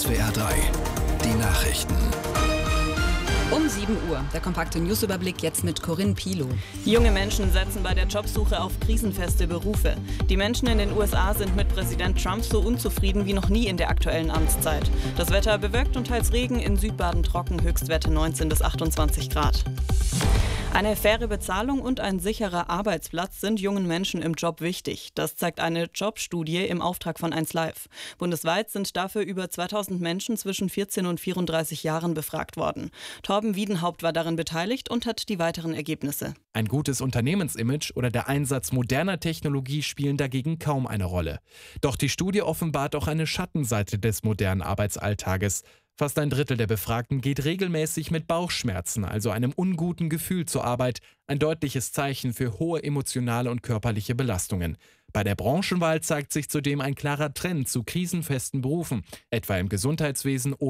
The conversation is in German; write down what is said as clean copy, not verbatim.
SWR 3, die Nachrichten. Um 7 Uhr, der kompakte Newsüberblick jetzt mit Corinne Pilow. Junge Menschen setzen bei der Jobsuche auf krisenfeste Berufe. Die Menschen in den USA sind mit Präsident Trump so unzufrieden wie noch nie in der aktuellen Amtszeit. Das Wetter bewölkt und teils Regen, in Südbaden trocken, Höchstwerte 19 bis 28 Grad. Eine faire Bezahlung und ein sicherer Arbeitsplatz sind jungen Menschen im Job wichtig. Das zeigt eine Jobstudie im Auftrag von 1Live. Bundesweit sind dafür über 2000 Menschen zwischen 14 und 34 Jahren befragt worden. Torben Wiedenhaupt war darin beteiligt und hat die weiteren Ergebnisse. Ein gutes Unternehmensimage oder der Einsatz moderner Technologie spielen dagegen kaum eine Rolle. Doch die Studie offenbart auch eine Schattenseite des modernen Arbeitsalltages. Fast ein Drittel der Befragten geht regelmäßig mit Bauchschmerzen, also einem unguten Gefühl zur Arbeit, ein deutliches Zeichen für hohe emotionale und körperliche Belastungen. Bei der Branchenwahl zeigt sich zudem ein klarer Trend zu krisenfesten Berufen, etwa im Gesundheitswesen oder